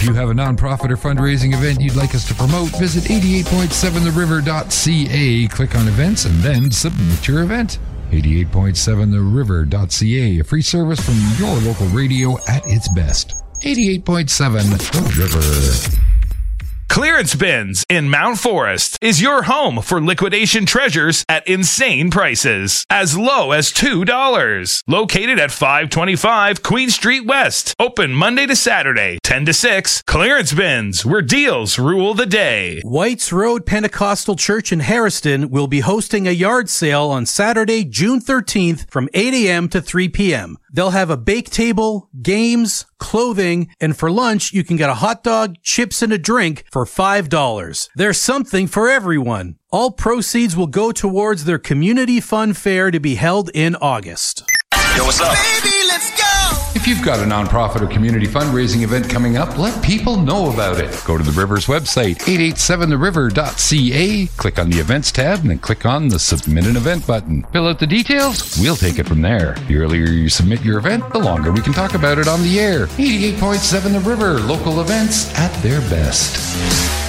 If you have a nonprofit or fundraising event you'd like us to promote, visit 88.7theriver.ca, click on events, and then submit your event. 88.7theriver.ca, a free service from your local radio at its best. 88.7 The River. Clearance Bins in Mount Forest is your home for liquidation treasures at insane prices, as low as $2. Located at 525 Queen Street West. Open Monday to Saturday, 10 to 6. Clearance Bins, where deals rule the day. Whites Road Pentecostal Church in Harriston will be hosting a yard sale on Saturday, June 13th from 8 a.m. to 3 p.m. They'll have a bake table, games, clothing, and for lunch, you can get a hot dog, chips, and a drink for $5. There's something for everyone. All proceeds will go towards their community fun fair to be held in August. Yo, what's up? Baby, let's go! If you've got a nonprofit or community fundraising event coming up, let people know about it. Go to the River's website, 887theriver.ca, click on the Events tab, and then click on the Submit an Event button. Fill out the details, we'll take it from there. The earlier you submit your event, the longer we can talk about it on the air. 88.7 The River, local events at their best.